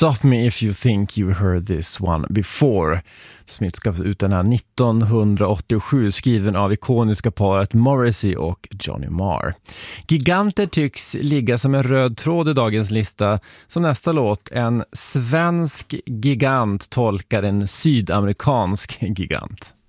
Stop Me If You Think You Heard This One Before. Smith gavs ut den här 1987, skriven av ikoniska paret Morrissey och Johnny Marr. Giganter tycks ligga som en röd tråd i dagens lista. Som nästa låt, en svensk gigant tolkar en sydamerikansk gigant.